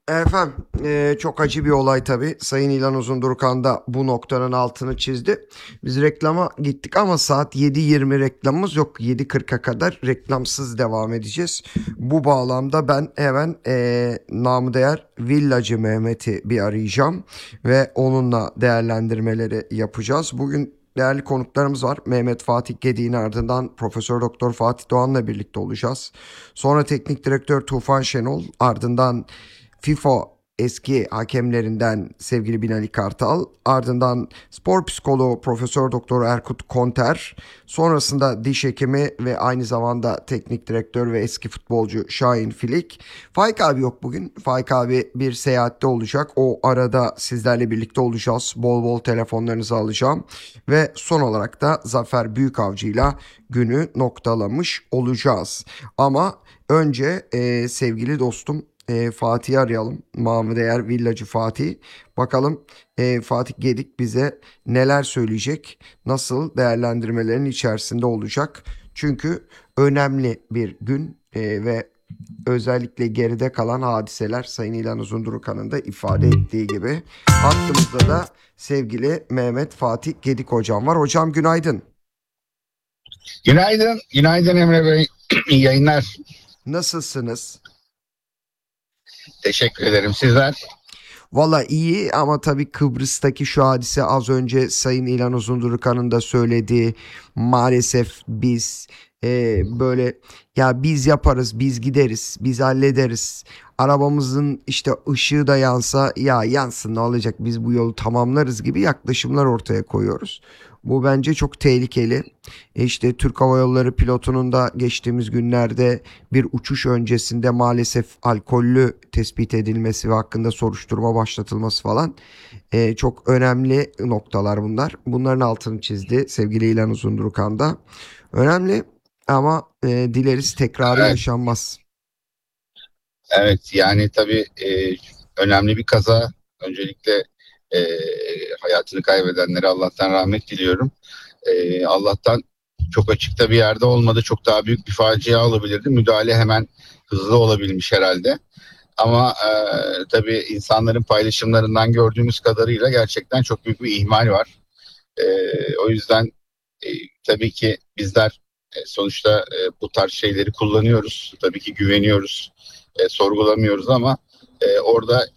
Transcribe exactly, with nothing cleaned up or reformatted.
Efendim, eee, çok acı bir olay tabii. Sayın İlhan Uzundurkan da bu noktanın altını çizdi. Biz reklama gittik ama saat yedi yirmi reklamımız yok. yedi kırka kadar reklamsız devam edeceğiz. Bu bağlamda ben hemen eee namı değer Villacı Mehmet'i bir arayacağım ve onunla değerlendirmeleri yapacağız. Bugün değerli konuklarımız var. Mehmet Fatih Gedik'in ardından Profesör Doktor Fatih Doğan'la birlikte olacağız. Sonra Teknik Direktör Tufan Şenol, ardından FIFA eski hakemlerinden sevgili Binali Kartal, ardından spor psikoloğu Profesör Doktor Erkut Konter, sonrasında diş hekimi ve aynı zamanda teknik direktör ve eski futbolcu Şahin Filik. Faik abi yok bugün. Faik abi bir seyahatte olacak. O arada sizlerle birlikte olacağız. Bol bol telefonlarınızı alacağım ve son olarak da Zafer Büyükavcı'yla günü noktalamış olacağız. Ama önce e, sevgili dostum e, Fatih'i arayalım. Namı değer Villacı Fatih. Bakalım e, Fatih Gedik bize neler söyleyecek, nasıl değerlendirmelerin içerisinde olacak. Çünkü önemli bir gün e, ve özellikle geride kalan hadiseler Sayın İlhan Uzundurkan'ın da ifade ettiği gibi. Hattımızda da sevgili Mehmet Fatih Gedik hocam var. Hocam günaydın. Günaydın, günaydın Emre Bey. İyi yayınlar. Nasılsınız? Teşekkür ederim. Sizler? Valla iyi ama tabii Kıbrıs'taki şu hadise az önce Sayın İlhan Uzundurkan'ın da söylediği, maalesef biz e, böyle ya biz yaparız, biz gideriz, biz hallederiz. Arabamızın işte ışığı da yansa ya yansın ne olacak, biz bu yolu tamamlarız gibi yaklaşımlar ortaya koyuyoruz. Bu bence çok tehlikeli. E İşte Türk Hava Yolları pilotunun da geçtiğimiz günlerde bir uçuş öncesinde maalesef alkollü tespit edilmesi ve hakkında soruşturma başlatılması falan e, çok önemli noktalar bunlar. Bunların altını çizdi sevgili İlhan Uzundurkan da. Önemli ama e, dileriz tekrarı Evet, yaşanmaz. evet. Yani tabii e, önemli bir kaza. Öncelikle e, hayatını kaybedenlere Allah'tan rahmet diliyorum. E, Allah'tan çok açıkta bir yerde olmadı. Çok daha büyük bir facia olabilirdi. Müdahale hemen hızlı olabilmiş herhalde. Ama e, tabii insanların paylaşımlarından gördüğümüz kadarıyla gerçekten çok büyük bir ihmal var. E, O yüzden e, tabii ki bizler e, sonuçta e, bu tarz şeyleri kullanıyoruz. Tabii ki güveniyoruz, e, sorgulamıyoruz ama e, orada